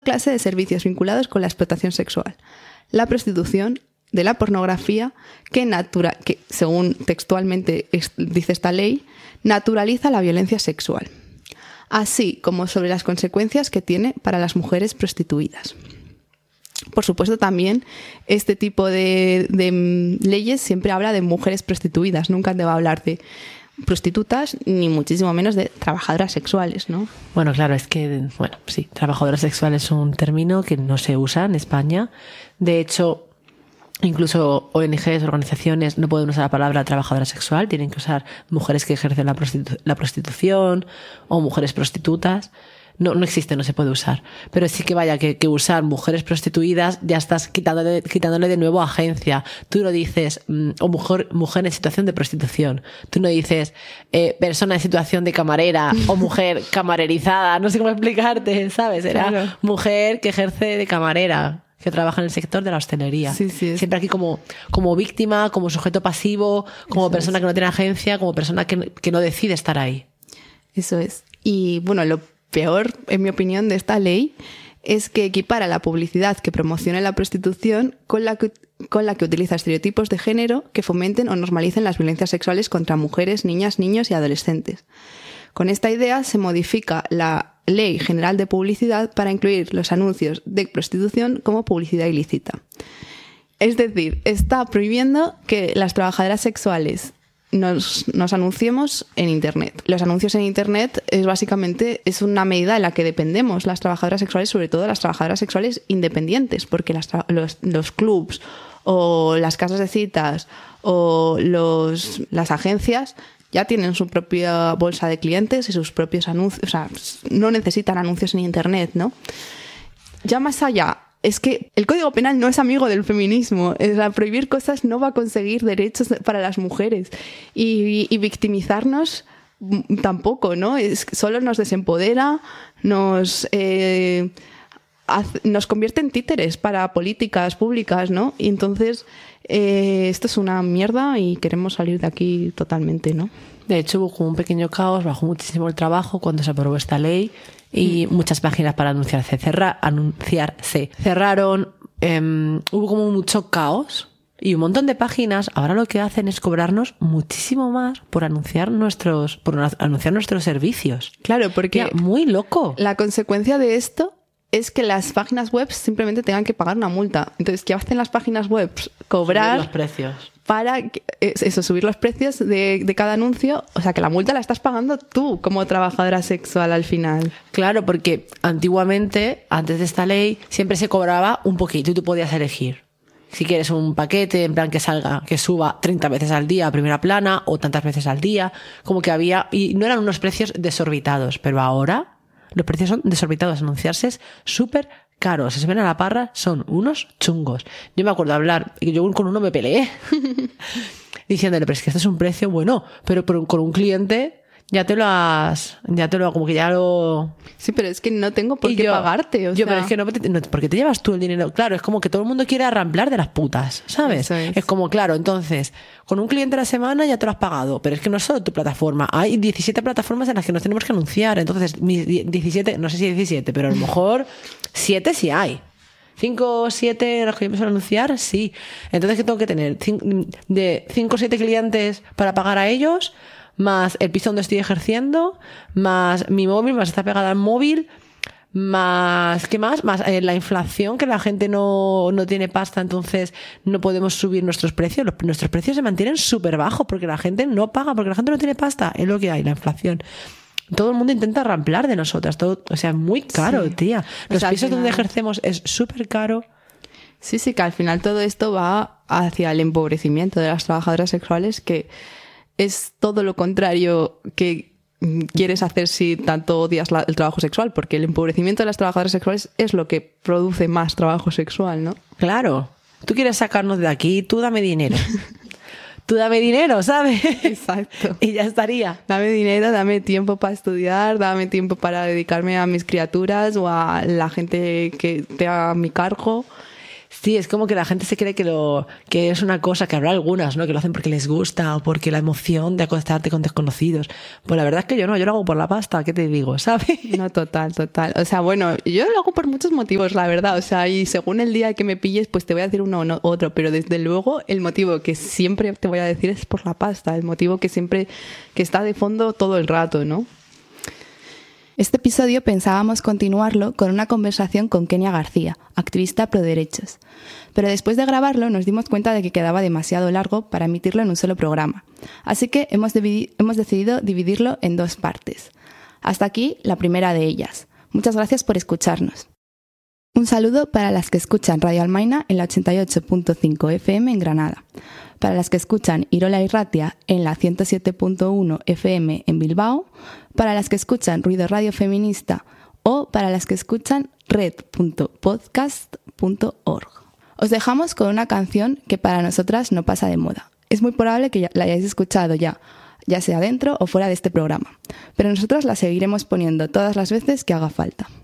clase de servicios vinculados con la explotación sexual, la prostitución, de la pornografía, que según textualmente dice esta ley, naturaliza la violencia sexual, así como sobre las consecuencias que tiene para las mujeres prostituidas. Por supuesto, también este tipo de leyes siempre habla de mujeres prostituidas, nunca te va a hablar de prostitutas ni muchísimo menos de trabajadoras sexuales, ¿no? Bueno, claro, es que, bueno, sí, trabajadoras sexuales es un término que no se usa en España. De hecho, incluso ONGs, organizaciones, no pueden usar la palabra trabajadora sexual, tienen que usar mujeres que ejercen la prostitución o mujeres prostitutas. No existe, no se puede usar. Pero sí que vaya, que usar mujeres prostituidas ya estás quitándole de nuevo agencia. Tú no dices, o mujer en situación de prostitución. Tú no dices, persona en situación de camarera o mujer camarerizada. No sé cómo explicarte, ¿sabes? Era claro. Mujer que ejerce de camarera, que trabaja en el sector de la hostelería. Sí. Siempre aquí como víctima, como sujeto pasivo, como Eso persona que no tiene agencia, como persona que no decide estar ahí. Eso es. Y bueno, lo peor, en mi opinión, de esta ley es que equipara la publicidad que promocione la prostitución con la que utiliza estereotipos de género que fomenten o normalicen las violencias sexuales contra mujeres, niñas, niños y adolescentes. Con esta idea se modifica la Ley General de Publicidad para incluir los anuncios de prostitución como publicidad ilícita. Es decir, está prohibiendo que las trabajadoras sexuales nos anunciemos en Internet. Los anuncios en Internet es una medida de la que dependemos las trabajadoras sexuales, sobre todo las trabajadoras sexuales independientes, porque los clubs o las casas de citas o las agencias ya tienen su propia bolsa de clientes y sus propios anuncios, o sea, no necesitan anuncios en Internet, ¿no? Ya más allá, es que el Código Penal no es amigo del feminismo. Prohibir cosas no va a conseguir derechos para las mujeres. Y victimizarnos tampoco, ¿no? Solo nos desempodera, nos convierte en títeres para políticas públicas, ¿no? Y entonces esto es una mierda y queremos salir de aquí totalmente, ¿no? De hecho, hubo como un pequeño caos, bajó muchísimo el trabajo cuando se aprobó esta ley. Y muchas páginas para anunciarse cerraron, hubo como mucho caos y un montón de páginas ahora lo que hacen es cobrarnos muchísimo más por anunciar nuestros servicios. Claro, porque muy loco. La consecuencia de esto es que las páginas web simplemente tengan que pagar una multa. Entonces, ¿qué hacen las páginas web? Cobrar subir los precios. Para subir los precios de cada anuncio. O sea, que la multa la estás pagando tú como trabajadora sexual al final. Claro, porque antiguamente, antes de esta ley, siempre se cobraba un poquito y tú podías elegir. Si quieres un paquete, en plan que suba 30 veces al día a primera plana o tantas veces al día, como que había... Y no eran unos precios desorbitados, pero ahora los precios son desorbitados. Anunciarse es súper caro. Si se ven a la parra, son unos chungos. Yo me acuerdo de hablar, y yo con uno me peleé, diciéndole, pero es que este es un precio bueno, pero con un cliente como que ya lo... Sí, pero es que no tengo por qué pagarte, o sea... pero es que no, porque te llevas tú el dinero. Claro, es como que todo el mundo quiere arramplar de las putas, ¿sabes? Es como, claro, entonces, con un cliente a la semana ya te lo has pagado, pero es que no es solo tu plataforma. Hay 17 plataformas en las que nos tenemos que anunciar. Entonces, mis 17, no sé si 17, pero a lo mejor 7 sí hay. 5 o 7 en las que yo empiezo a anunciar, sí. Entonces, ¿qué tengo que tener? De 5 o 7 clientes para pagar a ellos, más el piso donde estoy ejerciendo, más mi móvil, más está pegada al móvil, más, ¿qué más? Más la inflación, que la gente no tiene pasta, entonces no podemos subir nuestros precios. Nuestros precios se mantienen súper bajos porque la gente no paga, porque la gente no tiene pasta. Es lo que hay, la inflación. Todo el mundo intenta arramplar de nosotras. Todo, o sea, es muy caro, sí, tía. Los pisos donde ejercemos es súper caro. Sí, que al final todo esto va hacia el empobrecimiento de las trabajadoras sexuales, que es todo lo contrario que quieres hacer si tanto odias el trabajo sexual, porque el empobrecimiento de las trabajadoras sexuales es lo que produce más trabajo sexual, ¿no? Claro. Tú quieres sacarnos de aquí, tú dame dinero. Tú dame dinero, ¿sabes? Exacto. Y ya estaría. Dame dinero, dame tiempo para estudiar, dame tiempo para dedicarme a mis criaturas o a la gente que te a mi cargo. Sí, es como que la gente se cree que es una cosa, que habrá algunas, ¿no? Que lo hacen porque les gusta o porque la emoción de acostarte con desconocidos. Pues la verdad es que yo no, yo lo hago por la pasta, ¿qué te digo? ¿Sabes? No, total. O sea, bueno, yo lo hago por muchos motivos, la verdad. O sea, y según el día que me pilles, pues te voy a decir uno o otro. Pero desde luego, el motivo que siempre te voy a decir es por la pasta. El motivo que siempre, que está de fondo todo el rato, ¿no? Este episodio pensábamos continuarlo con una conversación con Kenia García, activista pro derechos. Pero después de grabarlo nos dimos cuenta de que quedaba demasiado largo para emitirlo en un solo programa. Así que hemos decidido dividirlo en 2 partes. Hasta aquí la primera de ellas. Muchas gracias por escucharnos. Un saludo para las que escuchan Radio Almaina en la 88.5 FM en Granada, para las que escuchan Irola y Ratia en la 107.1 FM en Bilbao, para las que escuchan Ruido Radio Feminista o para las que escuchan red.podcast.org. Os dejamos con una canción que para nosotras no pasa de moda. Es muy probable que la hayáis escuchado ya sea dentro o fuera de este programa, pero nosotras la seguiremos poniendo todas las veces que haga falta.